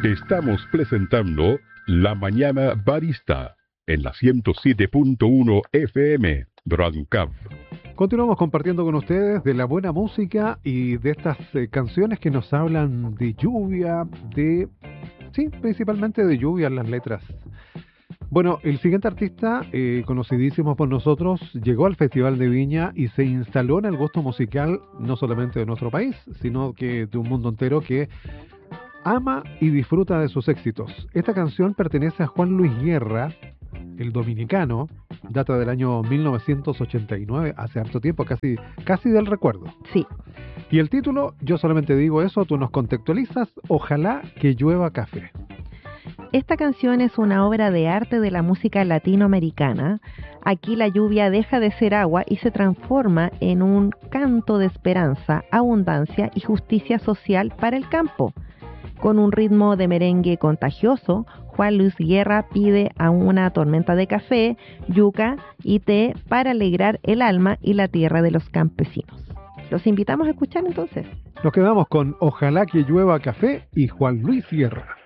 Te estamos presentando La Mañana Barista en la 107.1 FM Brancab. Continuamos compartiendo con ustedes de la buena música y de estas canciones que nos hablan de lluvia, sí, principalmente de lluvia en las letras. Bueno, el siguiente artista, conocidísimo por nosotros, llegó al Festival de Viña y se instaló en el gusto musical no solamente de nuestro país, sino que de un mundo entero que ama y disfruta de sus éxitos. Esta canción pertenece a Juan Luis Guerra, el dominicano, data del año 1989, hace harto tiempo, casi del recuerdo. Sí. Y el título, yo solamente digo eso, tú nos contextualizas, Ojalá que llueva café. Esta canción es una obra de arte de la música latinoamericana. Aquí la lluvia deja de ser agua y se transforma en un canto de esperanza, abundancia y justicia social para el campo. Con un ritmo de merengue contagioso, Juan Luis Guerra pide a una tormenta de café, yuca y té para alegrar el alma y la tierra de los campesinos. Los invitamos a escuchar entonces. Nos quedamos con Ojalá que llueva café y Juan Luis Guerra.